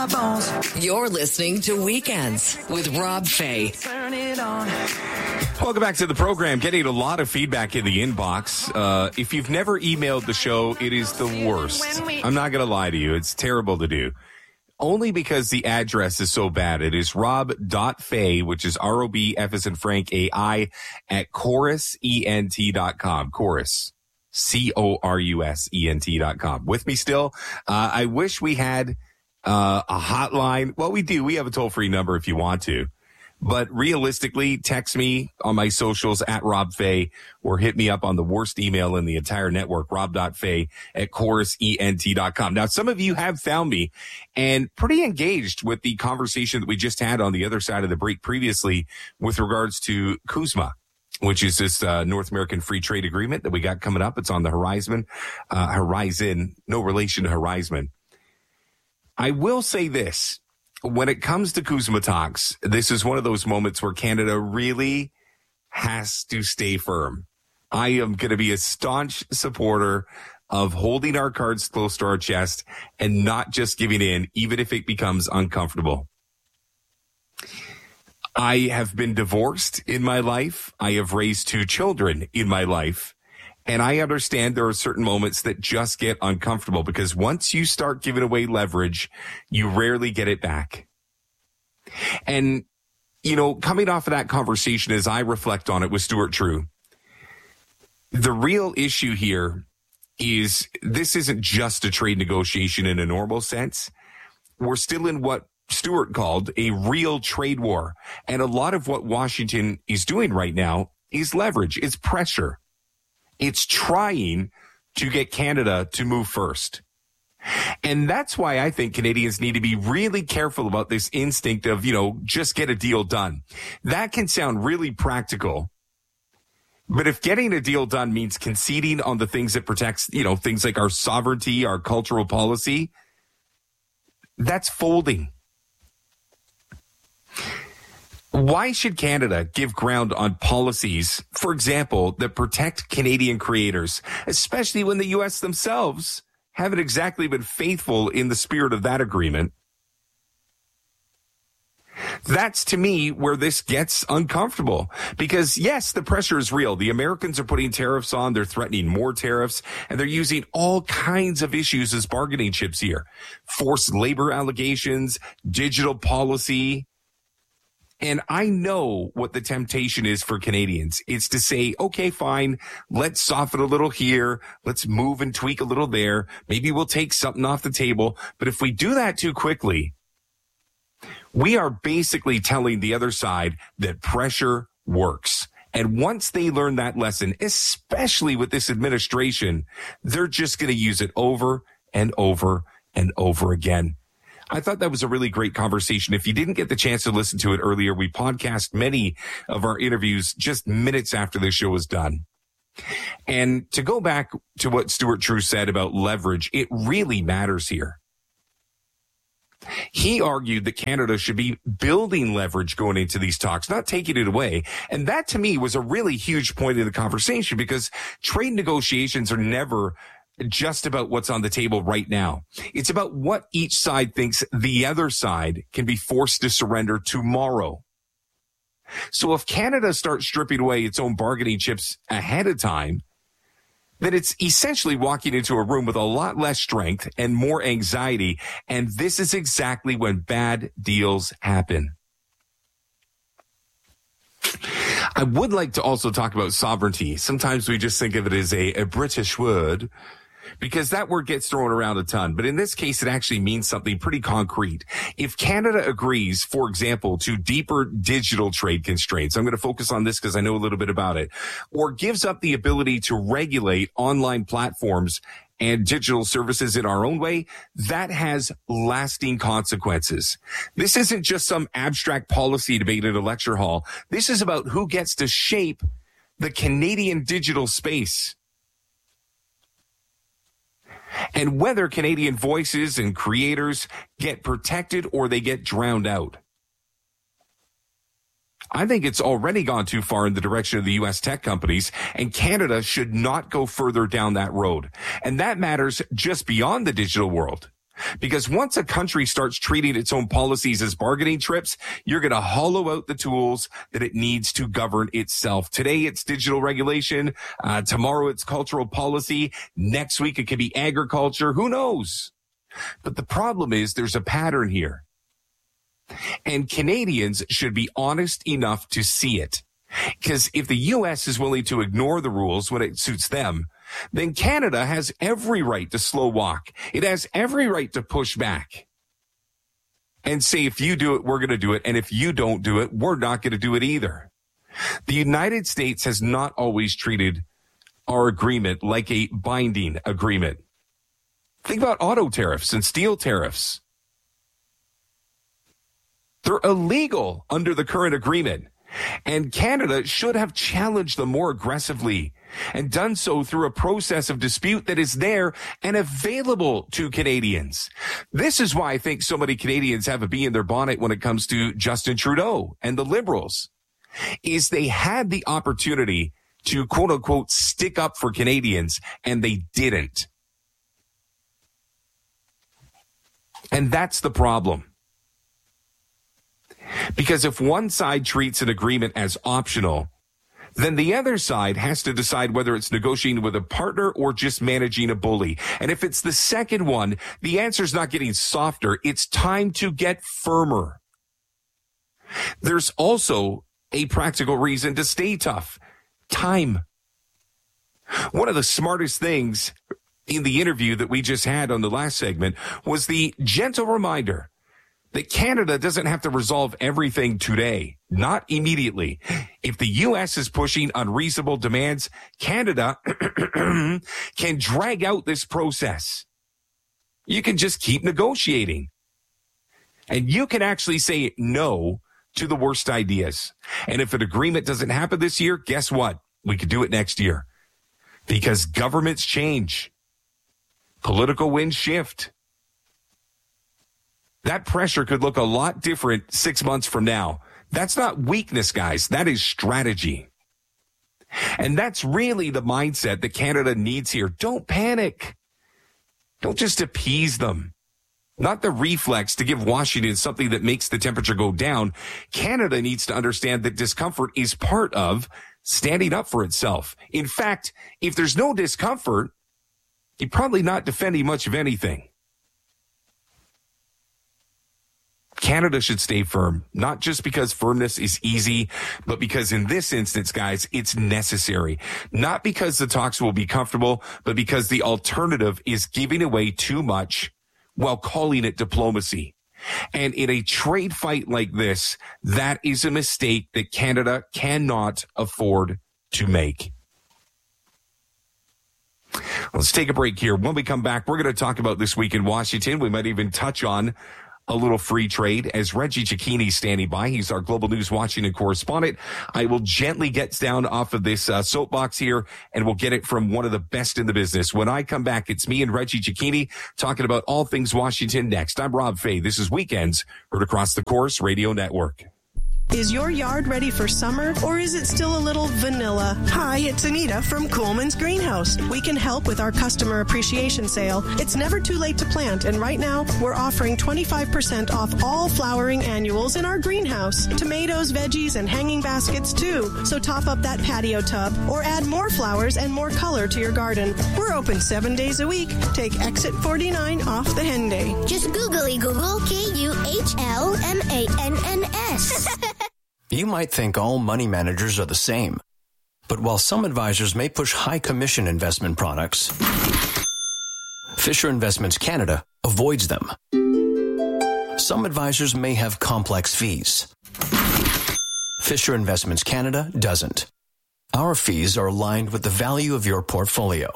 my bones. You're listening to Weekends with Rob Fay. Turn it on. Welcome back to the program. Getting a lot of feedback in the inbox. If you've never emailed the show, it is the worst. I'm not going to lie to you. It's terrible to do. Only because the address is so bad. It is rob.fay, which is R-O-B-F as in Frank, A-I, at chorusent.com. Chorus. CORUSENT.com. With me still? I wish we had a hotline. Well, we do. We have a toll-free number if you want to. But realistically, text me on my socials at Rob Fay or hit me up on the worst email in the entire network, rob.fay at chorusent.com. Now, some of you have found me and pretty engaged with the conversation that we just had on the other side of the break previously with regards to CUSMA, which is this North American Free Trade Agreement that we got coming up. It's on the horizon, no relation to Horizon. I will say this. When it comes to CUSMA talks, this is one of those moments where Canada really has to stay firm. I am going to be a staunch supporter of holding our cards close to our chest and not just giving in, even if it becomes uncomfortable. I have been divorced in my life. I have raised 2 children in my life. And I understand there are certain moments that just get uncomfortable because once you start giving away leverage, you rarely get it back. And, coming off of that conversation as I reflect on it with Stuart True, the real issue here is this isn't just a trade negotiation in a normal sense. We're still in what Stuart called a real trade war. And a lot of what Washington is doing right now is leverage. It's pressure. It's trying to get Canada to move first. And that's why I think Canadians need to be really careful about this instinct of, just get a deal done. That can sound really practical. But if getting a deal done means conceding on the things that protects, things like our sovereignty, our cultural policy, that's folding. Why should Canada give ground on policies, for example, that protect Canadian creators, especially when the U.S. themselves haven't exactly been faithful in the spirit of that agreement? That's, to me, where this gets uncomfortable. Because, yes, the pressure is real. The Americans are putting tariffs on. They're threatening more tariffs. And they're using all kinds of issues as bargaining chips here. Forced labor allegations, digital policy. And I know what the temptation is for Canadians. It's to say, okay, fine, let's soften a little here. Let's move and tweak a little there. Maybe we'll take something off the table. But if we do that too quickly, we are basically telling the other side that pressure works. And once they learn that lesson, especially with this administration, they're just going to use it over and over and over again. I thought that was a really great conversation. If you didn't get the chance to listen to it earlier, we podcast many of our interviews just minutes after the show was done. And to go back to what Stuart True said about leverage, it really matters here. He argued that Canada should be building leverage going into these talks, not taking it away. And that, to me, was a really huge point of the conversation because trade negotiations are never just about what's on the table right now. It's about what each side thinks the other side can be forced to surrender tomorrow. So if Canada starts stripping away its own bargaining chips ahead of time, then it's essentially walking into a room with a lot less strength and more anxiety. And this is exactly when bad deals happen. I would like to also talk about sovereignty. Sometimes we just think of it as a British word, because that word gets thrown around a ton. But in this case, it actually means something pretty concrete. If Canada agrees, for example, to deeper digital trade constraints, I'm going to focus on this because I know a little bit about it, or gives up the ability to regulate online platforms and digital services in our own way, that has lasting consequences. This isn't just some abstract policy debate in a lecture hall. This is about who gets to shape the Canadian digital space, and whether Canadian voices and creators get protected or they get drowned out. I think it's already gone too far in the direction of the U.S. tech companies, and Canada should not go further down that road. And that matters just beyond the digital world. Because once a country starts treating its own policies as bargaining chips, you're going to hollow out the tools that it needs to govern itself. Today, it's digital regulation. Tomorrow, it's cultural policy. Next week, it could be agriculture. Who knows? But the problem is there's a pattern here. And Canadians should be honest enough to see it. Because if the U.S. is willing to ignore the rules when it suits them, then Canada has every right to slow walk. It has every right to push back and say, if you do it, we're going to do it. And if you don't do it, we're not going to do it either. The United States has not always treated our agreement like a binding agreement. Think about auto tariffs and steel tariffs. They're illegal under the current agreement. And Canada should have challenged them more aggressively and done so through a process of dispute that is there and available to Canadians. This is why I think so many Canadians have a bee in their bonnet when it comes to Justin Trudeau and the Liberals, is they had the opportunity to, quote unquote, stick up for Canadians, and they didn't. And that's the problem. Because if one side treats an agreement as optional, then the other side has to decide whether it's negotiating with a partner or just managing a bully. And if it's the second one, the answer is not getting softer. It's time to get firmer. There's also a practical reason to stay tough. Time. One of the smartest things in the interview that we just had on the last segment was the gentle reminder that Canada doesn't have to resolve everything today, not immediately. If the U.S. is pushing unreasonable demands, Canada can drag out this process. You can just keep negotiating. And you can actually say no to the worst ideas. And if an agreement doesn't happen this year, guess what? We could do it next year. Because governments change. Political winds shift. That pressure could look a lot different 6 months from now. That's not weakness, guys. That is strategy. And that's really the mindset that Canada needs here. Don't panic. Don't just appease them. Not the reflex to give Washington something that makes the temperature go down. Canada needs to understand that discomfort is part of standing up for itself. In fact, if there's no discomfort, you're probably not defending much of anything. Canada should stay firm, not just because firmness is easy, but because in this instance, guys, it's necessary. Not because the talks will be comfortable, but because the alternative is giving away too much while calling it diplomacy. And in a trade fight like this, that is a mistake that Canada cannot afford to make. Let's take a break here. When we come back, we're going to talk about this week in Washington. We might even touch on a little free trade as Reggie Cecchini standing by. He's our Global News Washington correspondent. I will gently get down off of this soapbox here, and we'll get it from one of the best in the business. When I come back, it's me and Reggie Cecchini talking about all things Washington next. I'm Rob Fay. This is Weekends, heard across the Corus Radio Network. Is your yard ready for summer, or is it still a little vanilla? Hi, it's Anita from Coleman's Greenhouse. We can help with our customer appreciation sale. It's never too late to plant, and right now we're offering 25% off all flowering annuals in our greenhouse. Tomatoes, veggies, and hanging baskets too. So top up that patio tub or add more flowers and more color to your garden. We're open 7 days a week. Take exit 49 off the Henday. Just googly Google KUHLMANNS. You might think all money managers are the same. But while some advisors may push high commission investment products, Fisher Investments Canada avoids them. Some advisors may have complex fees. Fisher Investments Canada doesn't. Our fees are aligned with the value of your portfolio.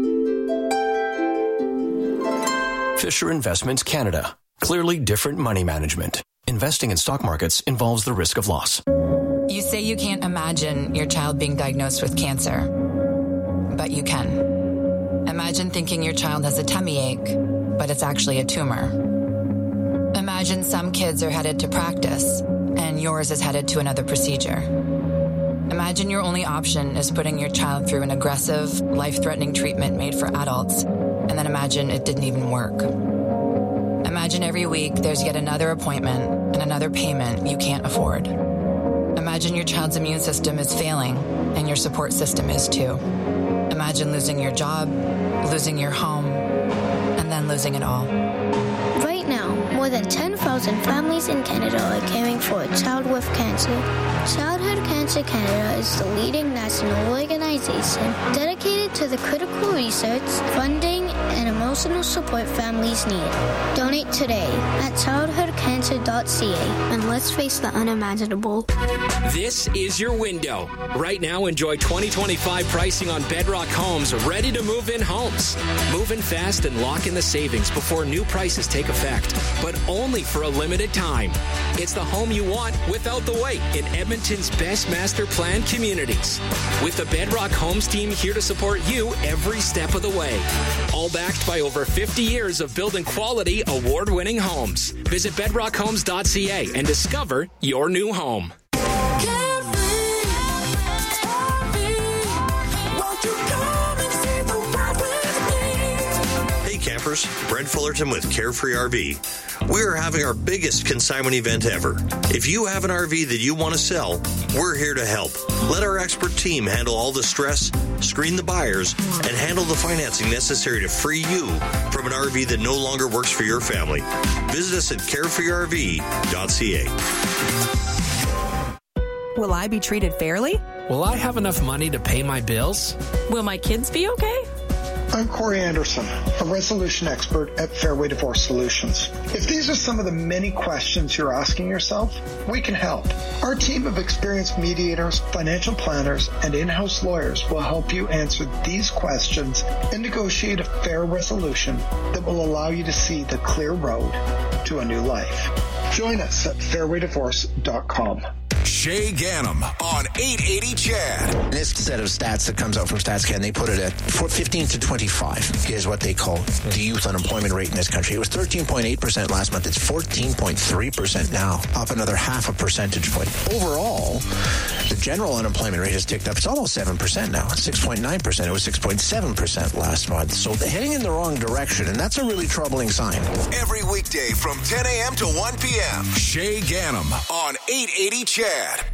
Fisher Investments Canada. Clearly different money management. Investing in stock markets involves the risk of loss. You say you can't imagine your child being diagnosed with cancer, but you can. Imagine thinking your child has a tummy ache, but it's actually a tumor. Imagine some kids are headed to practice, and yours is headed to another procedure. Imagine your only option is putting your child through an aggressive, life-threatening treatment made for adults, and then imagine it didn't even work. Imagine every week there's yet another appointment and another payment you can't afford. Imagine your child's immune system is failing and your support system is too. Imagine losing your job, losing your home, and then losing it all. Right now, more than 10,000 families in Canada are caring for a child with cancer. Childhood Cancer Canada is the leading national organization dedicated to the critical research, funding, and emotional support families need. Donate today at childhoodcancer.ca and let's face the unimaginable. This is your window. Right now, enjoy 2025 pricing on Bedrock Homes, ready to move in homes. Move in fast and lock in the savings before new prices take effect, but only for a limited time. It's the home you want without the wait in Edmonton's best master plan communities. With the Bedrock Homes team here to support you every step of the way. All backed by over 50 years of building quality, award-winning homes. Visit bedrockhomes.ca and discover your new home. Campers, Brent Fullerton with Carefree RV. We are having our biggest consignment event ever. If you have an RV that you want to sell, we're here to help. Let our expert team handle all the stress, screen the buyers, and handle the financing necessary to free you from an RV that no longer works for your family. Visit us at carefreerv.ca. Will I be treated fairly? Will I have enough money to pay my bills? Will my kids be okay? I'm Corey Anderson, a resolution expert at Fairway Divorce Solutions. If these are some of the many questions you're asking yourself, we can help. Our team of experienced mediators, financial planners, and in-house lawyers will help you answer these questions and negotiate a fair resolution that will allow you to see the clear road to a new life. Join us at fairwaydivorce.com. Shay Ganem on 880 CHAD. This set of stats that comes out from StatsCan, they put it at 15 to 25 is what they call the youth unemployment rate in this country. It was 13.8% last month. It's 14.3% now, up another half a percentage point. Overall, the general unemployment rate has ticked up. It's almost 7% now. It's 6.9%. It was 6.7% last month. So they're heading in the wrong direction, and that's a really troubling sign. Every weekday from 10 a.m. to 1 p.m. Shay Ganem on 880 CHAD.